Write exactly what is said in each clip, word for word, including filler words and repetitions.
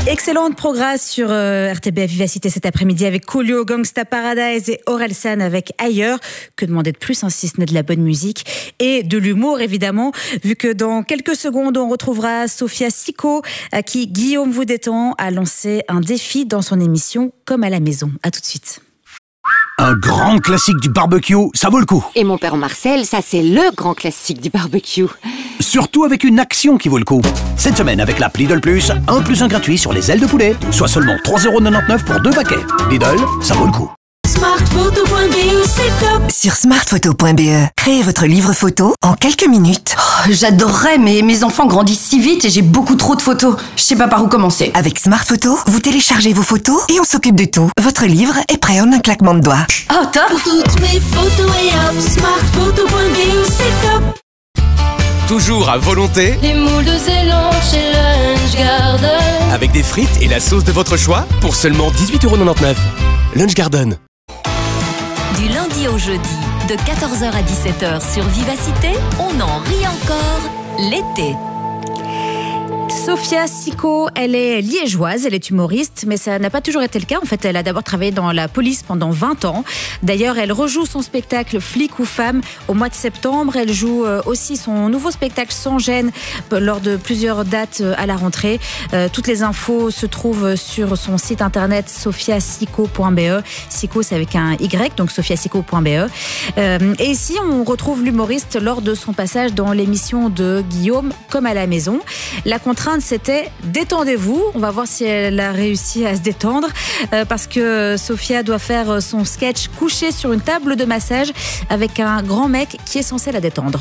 Excellente progrès sur euh, R T B F Vivacité cet après-midi avec Coolio, Gangsta Paradise et Orelsan avec Ailleurs. Que demander de plus, hein, si ce n'est de la bonne musique et de l'humour, évidemment, vu que dans quelques secondes, on retrouvera Sophia Sicko, à qui Guillaume Voudétan a lancé un défi dans son émission Comme à la maison. À tout de suite. Un grand classique du barbecue, ça vaut le coup. Et mon père Marcel, ça c'est le grand classique du barbecue. Surtout avec une action qui vaut le coup. Cette semaine, avec l'app Lidl Plus, un plus un gratuit sur les ailes de poulet, soit seulement trois euros quatre-vingt-dix-neuf pour deux paquets. Lidl, ça vaut le coup. Smartphoto point B E, c'est top. Sur smartphoto point B E, créez votre livre photo en quelques minutes. Oh, j'adorerais, mais mes enfants grandissent si vite et j'ai beaucoup trop de photos. Je sais pas par où commencer. Avec Smartphoto, vous téléchargez vos photos et on s'occupe de tout. Votre livre est prêt en un claquement de doigts. Oh, top! Pour toutes mes photos et hop, smartphoto point B E, c'est top. Toujours à volonté, Les moules de Zélande chez Lunch Garden. avec des frites et la sauce de votre choix pour seulement dix-huit euros quatre-vingt-dix-neuf. Lunch Garden. Du lundi au jeudi, de quatorze heures à dix-sept heures sur Vivacité, on en rit encore l'été. Sophia Sicko, elle est liégeoise, elle est humoriste, mais ça n'a pas toujours été le cas. En fait, elle a d'abord travaillé dans la police pendant vingt ans. D'ailleurs, elle rejoue son spectacle Flic ou Femme au mois de septembre. Elle joue aussi son nouveau spectacle Sans gêne lors de plusieurs dates à la rentrée. Euh, toutes les infos se trouvent sur son site internet sophia sicko point b e. Sicko, c'est avec un Y, donc sophia sicko point b e. Euh, et ici, on retrouve l'humoriste lors de son passage dans l'émission de Guillaume Comme à la maison. La contrainte, c'était détendez-vous. On va voir si elle a réussi à se détendre euh, parce que Sophia doit faire son sketch couché sur une table de massage avec un grand mec qui est censé la détendre.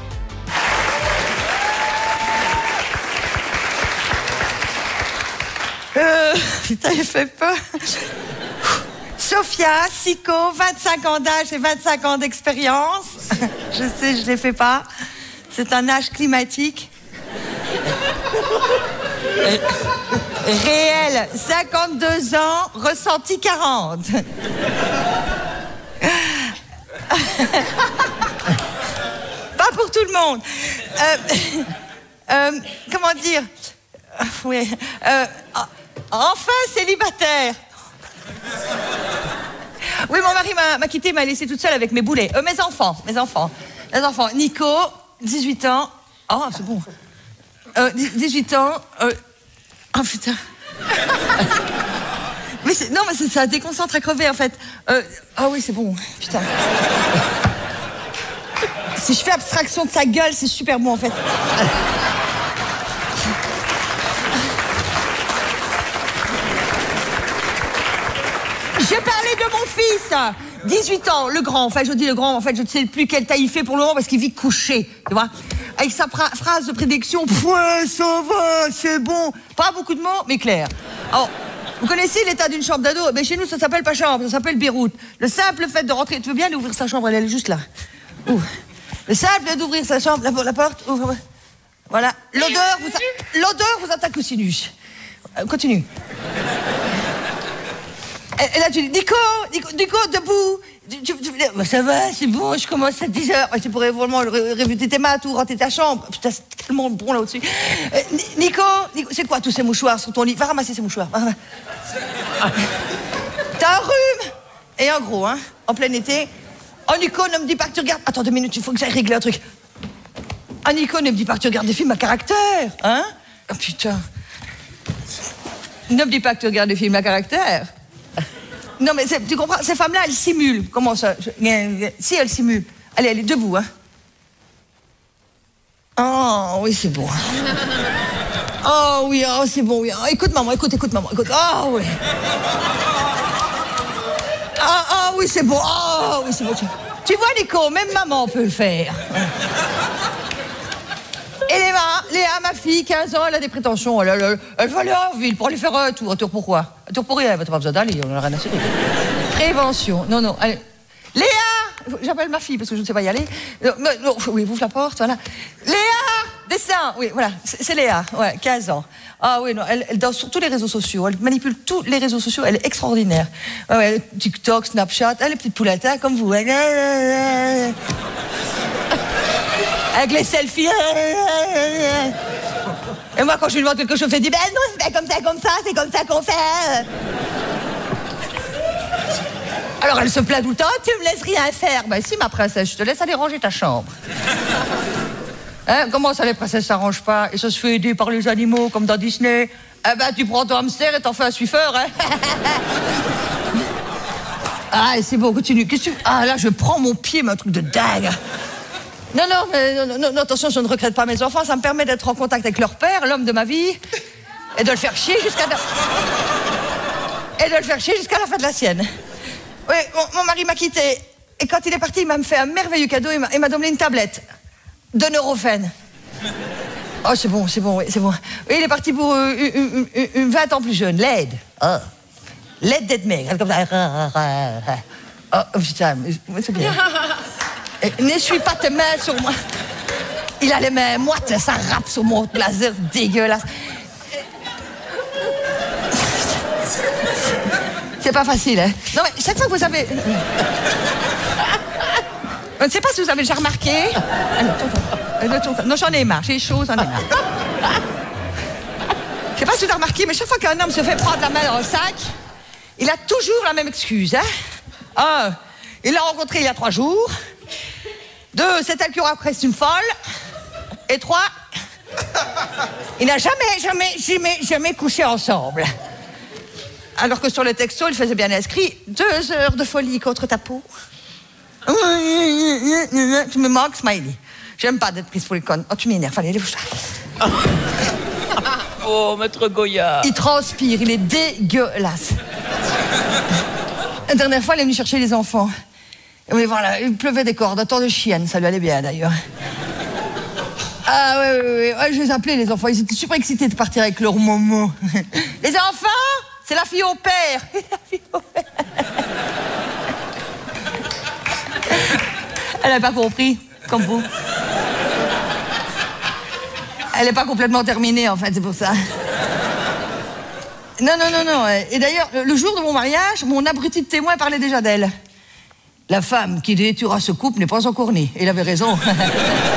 Euh, putain, il fait peur. Sophia Sicko, vingt-cinq ans d'âge et vingt-cinq ans d'expérience. Je sais, je ne les fais pas. C'est un âge climatique. Réel, cinquante-deux ans, ressenti quarante. Pas pour tout le monde. Euh, euh, comment dire euh, Oui. Euh, enfin célibataire. Oui, mon mari m'a, m'a quitté, m'a laissé toute seule avec mes boulets. Euh, mes enfants, mes enfants. Mes enfants. Nico, dix-huit ans. Oh, c'est bon. Euh, dix-huit ans. Euh... Oh putain. Mais c'est... Non, mais c'est... ça déconcentre à crever en fait. Euh... Ah oui, c'est bon. Putain. Si je fais abstraction de sa gueule, c'est super bon en fait. Je parlais de mon fils. dix-huit ans, le grand. Enfin, je dis le grand, en fait, je ne sais plus quelle taille il fait pour le moment parce qu'il vit couché. Tu vois ? Avec sa pra- phrase de prédiction, ouais, ça va, c'est bon. Pas beaucoup de mots, mais clair. Alors, vous connaissez l'état d'une chambre d'ado? Mais chez nous, ça s'appelle pas chambre, ça s'appelle Beyrouth. Le simple fait de rentrer, tu veux bien ouvrir sa chambre, elle est juste là. Ouvre. Le simple d'ouvrir sa chambre, la, la porte, ouvre. Voilà. L'odeur vous, a... L'odeur vous attaque au sinus. Euh, continue. Et, et là, tu dis, Nico, Nico, Nico, debout. Tu, tu, tu, bah, ça va, c'est bon, je commence à dix heures. Tu pourrais vraiment ré- réviser tes maths ou rentrer ta chambre. Putain, c'est tellement bon là au-dessus. Euh, Nico, Nico, c'est quoi tous ces mouchoirs sur ton lit? Va ramasser ces mouchoirs. Va, va. T'as un rhume. Et un gros, hein, en plein été. Oh, Nico, ne me dis pas que tu regardes. Attends deux minutes, il faut que j'aille régler un truc. Oh, Nico, ne me dis pas que tu regardes des films à caractère, hein? Oh, putain. Ne me dis pas que tu regardes des films à caractère. Non, mais tu comprends, ces femmes-là, elles simulent. Comment ça? Je... Si, elles simulent. Allez, allez, debout, hein. Oh, oui, c'est bon. Oh, oui, oh, c'est bon, oui. Oh, écoute, maman, écoute, écoute, maman, écoute. Oh, oui. Ah, oh, oui, c'est bon. Oh, oui, c'est bon. Tu vois, Nico, même maman peut le faire. Et Léa, Léa, ma fille, quinze ans, elle a des prétentions. Elle, elle, elle va aller en ville pour aller faire un tour. Un tour pourquoi? Un tour pour rien, t'as pas besoin d'aller, on a rien à se dire. Prévention. Non, non, allez. Léa! J'appelle ma fille parce que je ne sais pas y aller. Non, non, oui, ouvre la porte, voilà. Léa! Dessin! Oui, voilà, c'est, c'est Léa, ouais, quinze ans. Ah oui, non, elle, elle danse sur tous les réseaux sociaux, elle manipule tous les réseaux sociaux, elle est extraordinaire. Ouais, ouais, TikTok, Snapchat, elle est petite poulette, hein, comme vous. Avec les selfies. Et moi, quand je lui demande quelque chose, je dis, ben non, c'est pas comme ça, comme ça, c'est comme ça qu'on fait. Alors elle se plaint tout le temps, tu me laisses rien faire. Ben si, ma princesse, je te laisse aller ranger ta chambre. Hein, comment ça, les princesses s'arrangent pas? Et ça se fait aider par les animaux, comme dans Disney. Eh ben, tu prends ton hamster et t'en fais un suiveur, hein. Ah, c'est bon, continue. Qu'est-ce que tu... Ah, là, je prends mon pied, mais un truc de dingue. Non, non, mais, non, non, non, attention, je ne regrette pas mes enfants. Ça me permet d'être en contact avec leur père, l'homme de ma vie, et de le faire chier jusqu'à... Et de le faire chier jusqu'à la fin de la sienne. Oui, mon, mon mari m'a quitté. Et quand il est parti, il m'a fait un merveilleux cadeau. Il m'a donné une tablette de Neurofen. Oh, c'est bon, c'est bon, oui, c'est bon. Oui, il est parti pour euh, une, une, une vingt ans plus jeune, laide. Oh. Laide d'être maigre, comme ça. Oh, putain, c'est bien. N'essuie pas tes mains sur moi. Il a les mains moites, ça rappe sur mon blazer dégueulasse. C'est pas facile, hein. Non, mais chaque fois que vous avez... Je ne sais pas si vous avez déjà remarqué... Non, j'en ai marre, j'ai chaud, j'en ai marre. Je ne sais pas si vous avez remarqué, mais chaque fois qu'un homme se fait prendre la main dans le sac, il a toujours la même excuse, hein. Un, il l'a rencontrée il y a trois jours. Deux, c'est elle qui aura presque une folle. Et trois, il n'a jamais, jamais, jamais, jamais couché ensemble. Alors que sur le texto, il faisait bien inscrit deux heures de folie contre ta peau. Tu me manques, Smiley. J'aime pas d'être prise pour les connes. Oh, tu m'énerves. Allez, lève-toi. Oh, maître Goya. Il transpire, il est dégueulasse. La dernière fois, il est venu chercher les enfants. Et voilà, il pleuvait des cordes, un temps de chienne, ça lui allait bien d'ailleurs. Ah ouais, ouais, ouais, ouais, je les appelais les enfants, ils étaient super excités de partir avec leur momo. Les enfants, c'est la fille au père. La fille au père. Elle n'a pas compris, comme vous. Elle n'est pas complètement terminée, en fait, c'est pour ça. Non, non, non, non. Et d'ailleurs, le jour de mon mariage, mon abruti de témoin parlait déjà d'elle. La femme qui détruira ce couple n'est pas encore née. Et il avait raison.